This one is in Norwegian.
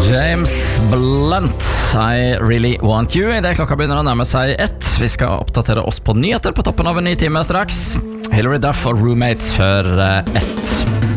James Blunt, I Really Want You. I det klokka begynner å nærme seg 1. Vi skal oppdatere oss på nyheter på toppen av en ny time straks. Hilary Duff og Roommates før 1.